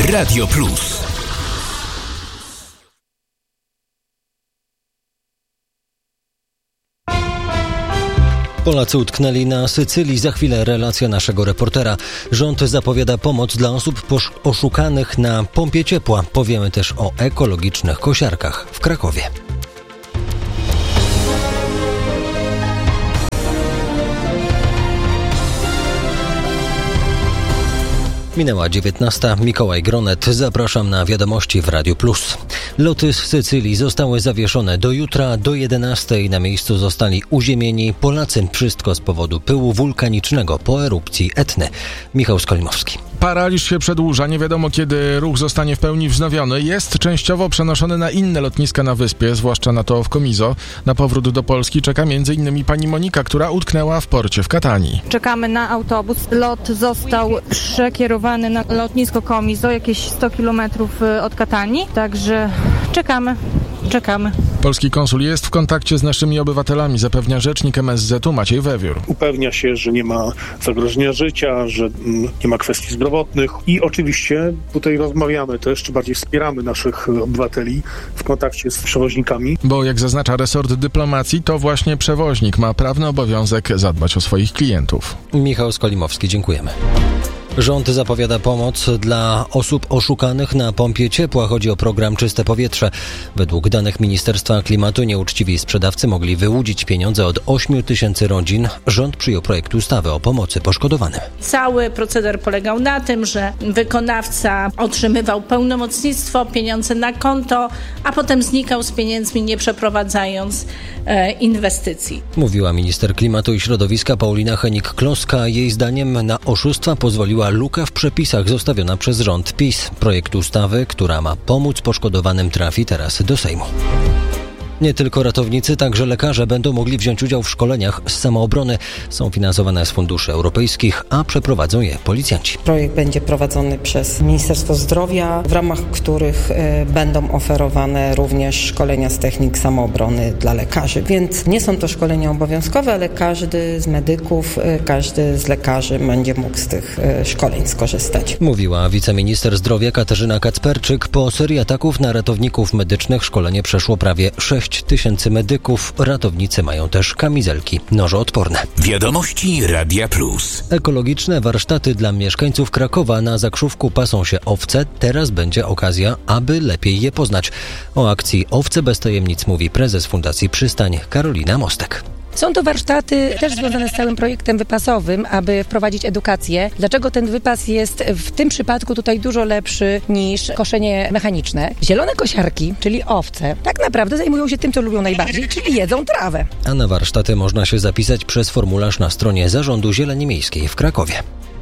Radio Plus. Polacy utknęli na Sycylii. Za chwilę relacja naszego reportera. Rząd zapowiada pomoc dla osób oszukanych na pompie ciepła. Powiemy też o ekologicznych kosiarkach w Krakowie. Minęła 19. Mikołaj Gronet. Zapraszam na wiadomości w Radiu Plus. Loty z Sycylii zostały zawieszone do jutra do 11. Na miejscu zostali uziemieni Polacy. Wszystko z powodu pyłu wulkanicznego po erupcji Etny. Michał Skolimowski. Paraliż się przedłuża. Nie wiadomo, kiedy ruch zostanie w pełni wznowiony. Jest częściowo przenoszony na inne lotniska na wyspie, zwłaszcza na to w Comiso. Na powrót do Polski czeka m.in. pani Monika, która utknęła w porcie w Katanii. Czekamy na autobus. Lot został przekierowany na lotnisko Comiso, jakieś 100 km od Katanii. Także czekamy. Polski konsul jest w kontakcie z naszymi obywatelami, zapewnia rzecznik MSZ-u Maciej Wewiór. Upewnia się, że nie ma zagrożenia życia, że nie ma kwestii zdrowotnych i oczywiście tutaj rozmawiamy też, czy bardziej wspieramy naszych obywateli w kontakcie z przewoźnikami. Bo jak zaznacza resort dyplomacji, to właśnie przewoźnik ma prawny obowiązek zadbać o swoich klientów. Michał Skolimowski, dziękujemy. Rząd zapowiada pomoc dla osób oszukanych na pompie ciepła. Chodzi o program Czyste Powietrze. Według danych Ministerstwa Klimatu nieuczciwi sprzedawcy mogli wyłudzić pieniądze od 8 000 rodzin. Rząd przyjął projekt ustawy o pomocy poszkodowanym. Cały proceder polegał na tym, że wykonawca otrzymywał pełnomocnictwo, pieniądze na konto, a potem znikał z pieniędzmi, nie przeprowadzając inwestycji. Mówiła minister klimatu i środowiska Paulina Henik-Kloska. Jej zdaniem na oszustwa pozwoliła luka w przepisach zostawiona przez rząd PiS. Projekt ustawy, która ma pomóc poszkodowanym, trafi teraz do Sejmu. Nie tylko ratownicy, także lekarze będą mogli wziąć udział w szkoleniach z samoobrony. Są finansowane z funduszy europejskich, a przeprowadzą je policjanci. Projekt będzie prowadzony przez Ministerstwo Zdrowia, w ramach których będą oferowane również szkolenia z technik samoobrony dla lekarzy. Więc nie są to szkolenia obowiązkowe, ale każdy z medyków, każdy z lekarzy będzie mógł z tych szkoleń skorzystać. Mówiła wiceminister zdrowia Katarzyna Kacperczyk. Po serii ataków na ratowników medycznych szkolenie przeszło prawie 6 000 medyków. Ratownicy mają też kamizelki nożoodporne. Wiadomości Radia Plus. Ekologiczne warsztaty dla mieszkańców Krakowa. Na Zakrzówku pasą się owce. Teraz będzie okazja, aby lepiej je poznać. O akcji Owce bez tajemnic mówi prezes Fundacji Przystań Karolina Mostek. Są to warsztaty też związane z całym projektem wypasowym, aby wprowadzić edukację. Dlaczego ten wypas jest w tym przypadku tutaj dużo lepszy niż koszenie mechaniczne? Zielone kosiarki, czyli owce, tak naprawdę zajmują się tym, co lubią najbardziej, czyli jedzą trawę. A na warsztaty można się zapisać przez formularz na stronie Zarządu Zieleni Miejskiej w Krakowie.